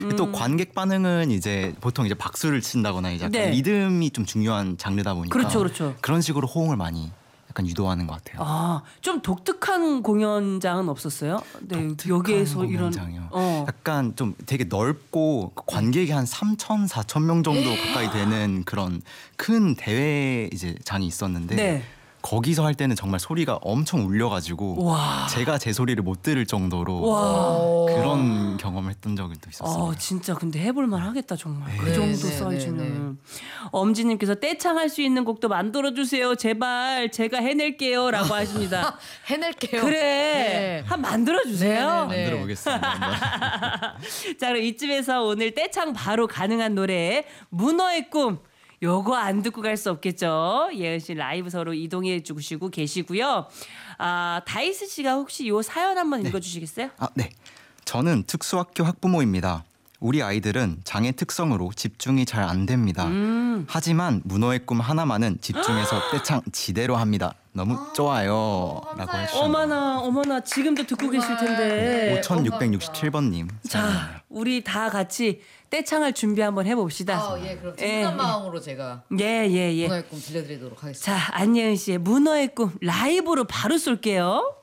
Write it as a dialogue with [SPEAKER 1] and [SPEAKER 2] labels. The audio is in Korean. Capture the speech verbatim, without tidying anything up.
[SPEAKER 1] 음. 또 관객 반응은 이제 보통 이제 박수를 친다거나 이제 약간
[SPEAKER 2] 네.
[SPEAKER 1] 리듬이 좀 중요한 장르다 보니까
[SPEAKER 2] 그렇죠, 그렇죠.
[SPEAKER 1] 그런 식으로 호응을 많이 약간 유도하는 것 같아요.
[SPEAKER 2] 아, 좀 독특한 공연장은 없었어요? 네, 여기에서 이런
[SPEAKER 1] 공연장이요.
[SPEAKER 2] 어.
[SPEAKER 1] 약간 좀 되게 넓고 관객이 한 삼천, 사천 명 정도 가까이 되는 그런 큰 대회 이제 장이 있었는데
[SPEAKER 2] 네.
[SPEAKER 1] 거기서 할 때는 정말 소리가 엄청 울려가지고
[SPEAKER 2] 와.
[SPEAKER 1] 제가 제 소리를 못 들을 정도로
[SPEAKER 2] 와.
[SPEAKER 1] 그런 경험을 했던 적이 또 있었어요.
[SPEAKER 2] 아, 진짜 근데 해볼만 하겠다 정말. 그
[SPEAKER 1] 네.
[SPEAKER 2] 정도
[SPEAKER 3] 네,
[SPEAKER 2] 사이즈면.
[SPEAKER 3] 네, 네.
[SPEAKER 2] 엄지님께서 떼창할 수 있는 곡도 만들어주세요. 제발 제가 해낼게요. 라고 하십니다.
[SPEAKER 3] 해낼게요.
[SPEAKER 2] 그래.
[SPEAKER 3] 네.
[SPEAKER 2] 한 만들어주세요.
[SPEAKER 3] 네, 네, 네.
[SPEAKER 1] 만들어 보겠습니다. 한번.
[SPEAKER 2] 자, 그럼 이쯤에서 오늘 떼창 바로 가능한 노래 문어의 꿈. 요거 안 듣고 갈 수 없겠죠. 예은 씨 라이브서로 이동해 주시고 계시고요. 아, 다이스 씨가 혹시 요 사연 한번
[SPEAKER 1] 네.
[SPEAKER 2] 읽어주시겠어요?
[SPEAKER 1] 아, 네. 저는 특수학교 학부모입니다. 우리 아이들은 장애 특성으로 집중이 잘 안 됩니다.
[SPEAKER 2] 음.
[SPEAKER 1] 하지만 문어의 꿈 하나만은 집중해서 떼창 지대로 합니다. 너무 좋아요. 라고 해주셨네요.
[SPEAKER 2] 어머나, 어머나, 지금도 듣고 계실 텐데.
[SPEAKER 1] 오천육백육십칠 번님.
[SPEAKER 2] 자, 우리 다 같이 떼창할 준비 한번 해봅시다.
[SPEAKER 3] 아, 예, 그럼 든든한 마음으로 제가
[SPEAKER 2] 예, 예, 예.
[SPEAKER 3] 문화의 꿈 들려드리도록 하겠습니다.
[SPEAKER 2] 자, 안예은 씨의 문어의 꿈 라이브로 바로 쏠게요.